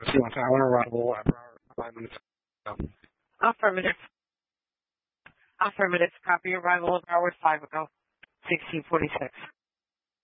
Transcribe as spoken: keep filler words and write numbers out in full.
Seahawks hour arrival at Broward five minutes ago. Affirmative. Affirmative. Copy arrival of Broward five ago. sixteen forty-six.